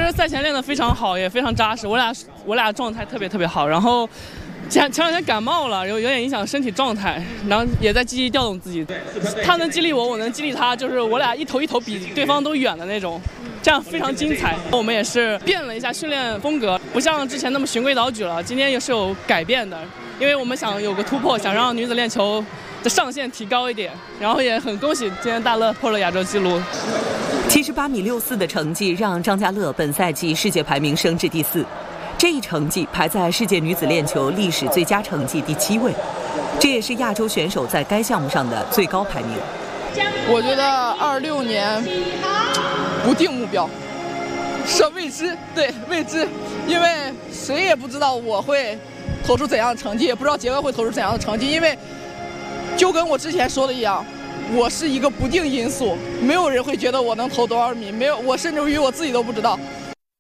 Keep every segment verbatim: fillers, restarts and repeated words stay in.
实赛前练得非常好，也非常扎实。我俩我俩状态特别特别好，然后前前两天感冒了，有有点影响身体状态，然后也在积极调动自己。他能激励我，我能激励他，就是我俩一头一头比对方都远的那种，这样非常精彩。我们也是变了一下训练风格，不像之前那么循规蹈矩了，今天也是有改变的，因为我们想有个突破，想让女子链球的上限提高一点，然后也很恭喜今天大乐破了亚洲纪录。 七十八米六四的成绩让张家乐本赛季世界排名升至第四，这一成绩排在世界女子链球历史最佳成绩第七位，这也是亚洲选手在该项目上的最高排名。 我觉得二六年不定目标，设未知，对未知，因为谁也不知道我会投出怎样的成绩，也不知道杰哥会投出怎样的成绩，因为就跟我之前说的一样，我是一个不定因素，没有人会觉得我能投多少米，没有，我甚至于我自己都不知道。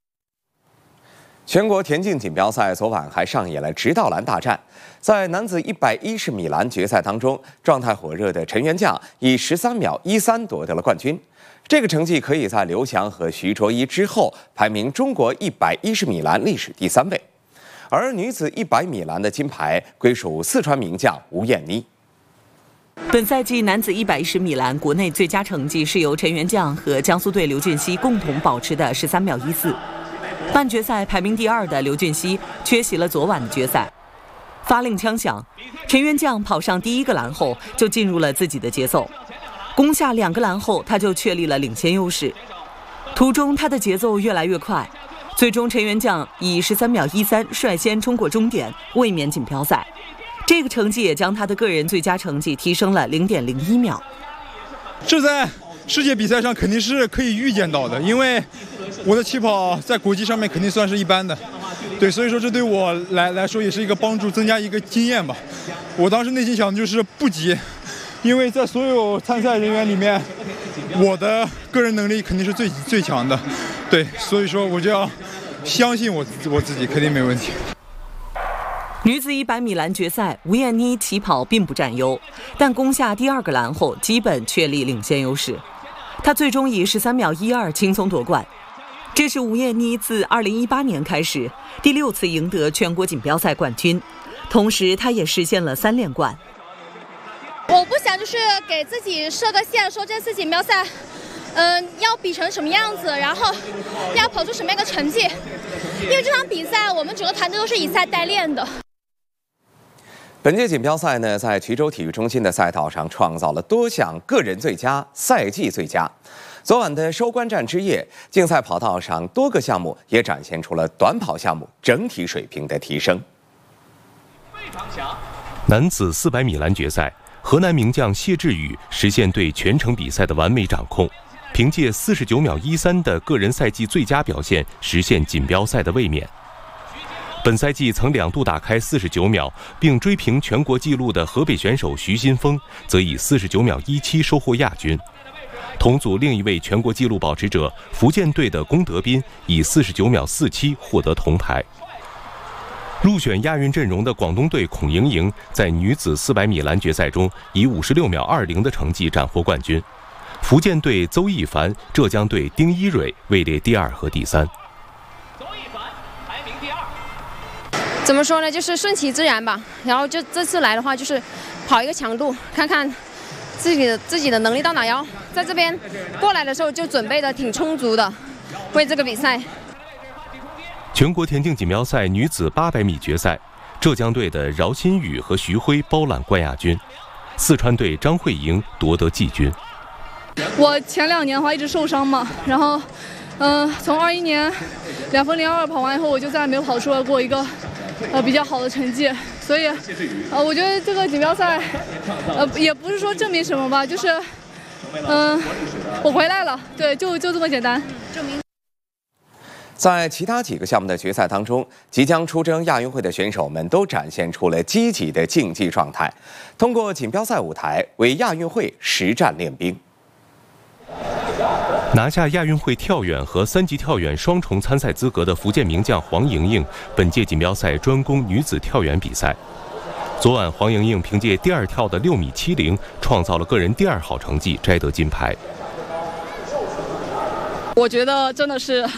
全国田径锦标赛昨晚还上演了直道栏大战，在男子一百一十米栏决赛当中，状态火热的陈元将以十三秒一三夺得了冠军。这个成绩可以在刘翔和徐卓一之后排名中国一百一十米栏历史第三位。而女子一百米栏的金牌归属四川名将吴艳妮。 本赛季男子一百一十米栏国内最佳成绩是由陈元将和江苏队刘俊熙共同保持的十三秒一四。半决赛排名第二的刘俊熙缺席了昨晚的决赛。发令枪响，陈元将跑上第一个栏后就进入了自己的节奏，攻下两个栏后他就确立了领先优势。途中他的节奏越来越快，最终陈元将以十三秒一三率先冲过终点，卫冕锦标赛。这个成绩也将他的个人最佳成绩提升了零点零一秒。 这在世界比赛上肯定是可以预见到的，因为我的起跑在国际上面肯定算是一般的，对，所以说这对我来来说也是一个帮助，增加一个经验吧。我当时内心想的就是不急，因为在所有参赛人员里面，我的个人能力肯定是最最强的，对，所以说我就要相信我我自己，肯定没问题。 女子一百米栏决赛，吴艳妮起跑并不占优，但攻下第二个栏后基本确立领先优势。她最终以十三秒一二轻松夺冠。这是吴艳妮自二零一八年开始第六次赢得全国锦标赛冠军，同时她也实现了三连冠。 我不想就是给自己设个线，说这次锦标赛，嗯、呃，要比成什么样子，然后要跑出什么样的成绩，因为这场比赛我们整个团队都是以赛代练的。 本届锦标赛呢，在衢州体育中心的赛道上创造了多项个人最佳、赛季最佳。昨晚的收官战之夜，竞赛跑道上多个项目也展现出了短跑项目整体水平的提升。 非常强。男子四百米栏决赛，河南名将谢志宇实现对全程比赛的完美掌控，凭借四十九秒一三的个人赛季最佳表现，实现锦标赛的卫冕。本赛季曾两度打开四十九秒并追平全国纪录的河北选手徐新峰，则以四十九秒一七收获亚军。同组另一位全国纪录保持者福建队的龚德斌以四十九秒四七获得铜牌。入选亚运阵容的广东队孔莹莹在女子四百米栏决赛中以五十六秒二零的成绩斩获冠军。福建队邹艺凡、浙江队丁一蕊位列第二和第三。 怎么说呢，就是顺其自然吧。然后就这次来的话，就是跑一个强度，看看自己的自己的能力到哪。然后在这边过来的时候就准备的挺充足的，为这个比赛。 全国田径锦标赛女子八百米决赛，浙江队的饶新宇和徐辉包揽冠亚军，四川队张慧莹夺得季军。 我前两年的话一直受伤嘛，然后，嗯、呃，从二一年两分零二跑完以后，我就再也没有跑出来过一个。呃，比较好的成绩，所以，呃，我觉得这个锦标赛，呃，也不是说证明什么吧，就是，嗯、呃，我回来了，对，就就这么简单。证明。 在其他几个项目的决赛当中，即将出征亚运会的选手们都展现出了积极的竞技状态，通过锦标赛舞台为亚运会实战练兵。 拿下亚运会跳远和三级跳远双重参赛资格的福建名将黄莹莹，本届锦标赛专攻女子跳远比赛。昨晚，黄莹莹凭借第二跳的六米七零，创造了个人第二好成绩，摘得金牌。 我觉得真的是